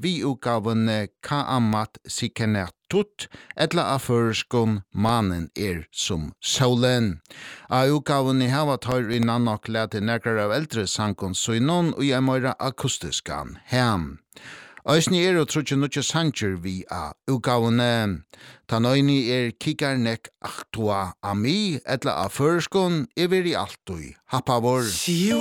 vi utgaven Kaamat Sikenatut, etla av førskon mannen som solen. Av utgaven I hava tar I nannok lete nekrar av eldre sankon, så I noen og I møyra akustiskan hem. Øysni og trutje nutje sanger vi av utgavene. Ta nøyni kikar nek aktua ami, etla av førskon, I altoi happavor.